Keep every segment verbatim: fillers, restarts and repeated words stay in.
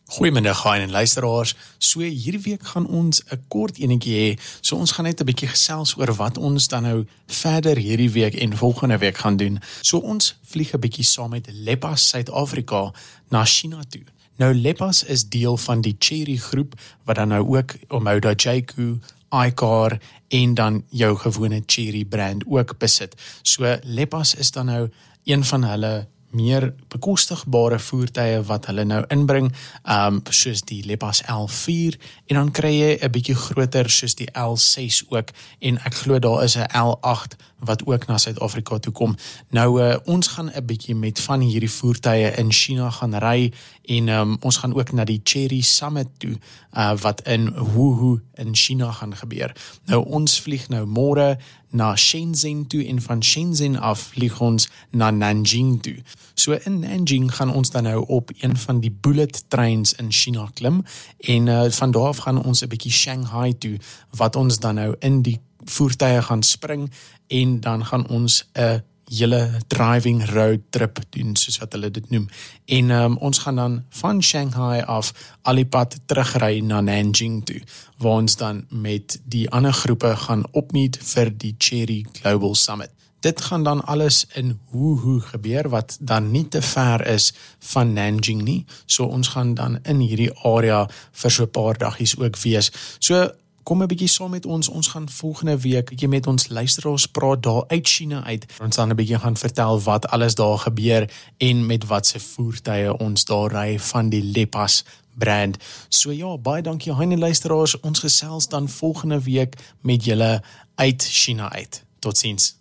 Goeiemiddag en luisteraars, so hierdie week gaan ons 'n kort enetjie hê, so ons gaan net 'n bietjie gesels oor wat ons dan nou verder hierdie week en volgende week gaan doen. So ons vlieg 'n bietjie saam met Leppas Suid-Afrika na China toe. Nou Leppas is deel van die Chery groep, wat dan nou ook Omoda Jayco, iCar en dan jou gewone Chery brand ook besit. So Leppas is dan nou een van hulle meer bekostigbare voertuie wat hulle nou inbring, um, soos die Leppas L vier, en dan kry jy 'n bietjie groter soos die L ses ook, en ek glo daar is 'n L agt wat ook na Suid-Afrika toe kom. Nou, uh, ons gaan 'n bietjie met van hierdie voertuie in China gaan ry, en um, ons gaan ook na die Chery Summit toe, uh, wat in Wuhu in China gaan gebeur. Nou, ons vlieg nou môre na Shenzhen toe, en van Shenzhen af vlieg ons na Nanjing toe. So in Nanjing gaan ons dan nou op een van die bullet trains in China klim, en uh, van daar af gaan ons 'n bietjie Shanghai toe, wat ons dan nou in die voertuie gaan spring, en dan gaan ons 'n hele driving road trip doen, soos wat hulle dit noem. En um, ons gaan dan van Shanghai af al die pad terugry na Nanjing toe, waar ons dan met die ander groepe gaan opmeet vir die Chery Global Summit. Dit gaan dan alles in Wuhu gebeur, wat dan nie te ver is van Nanjing nie. So ons gaan dan in hierdie area vir so 'n paar dagies ook wees. So kom 'n bietjie saam met ons, ons gaan volgende week jy met ons luisteraars praat daar uit China uit. Ons gaan 'n bietjie gaan vertel wat alles daar gebeur en met wat se voertuie ons daar ry van die Leppas brand. So ja, baie dankie aan die luisteraars. Ons gesels dan volgende week met julle uit China uit. Totsiens.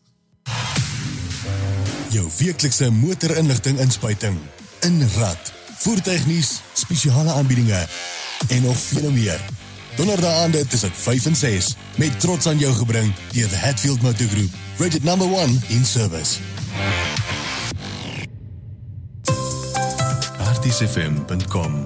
Jou weeklikse motorinligting inspuiting, in rad, voertuignuus, spesiale aanbiedinge en nog veel meer. Donderdag aande tussen vyf en ses, met trots aan jou gebring deur the Hatfield Motor Group, rated number one in service. r t c f m punt com